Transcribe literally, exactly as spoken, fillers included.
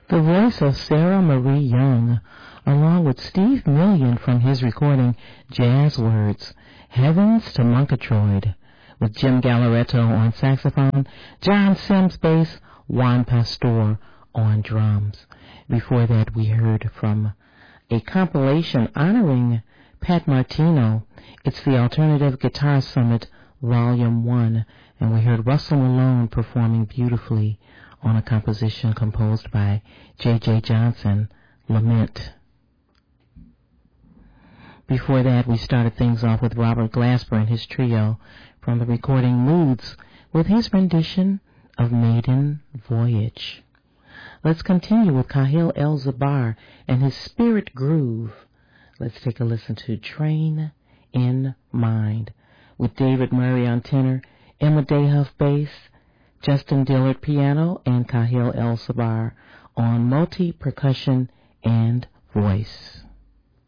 The voice of Sarah Marie Young, along with Steve Million from his recording Jazz Words, Heavens to Murgatroyd, with Jim Galleretto on saxophone, John Sims bass, Juan Pastor on drums. Before that, we heard from a compilation honoring Pat Martino. It's the Alternative Guitar Summit Volume one, and we heard Russell Malone performing beautifully on a composition composed by J J Johnson, Lament. Before that, we started things off with Robert Glasper and his trio from the recording Moods with his rendition of Maiden Voyage. Let's continue with Kahil El-Zabar and his Spirit Groove. Let's take a listen to Train in Mind with David Murray on tenor, Emma Dayhuff bass, Justin Dillard piano, and Kahil El-Zabar on multi-percussion and voice.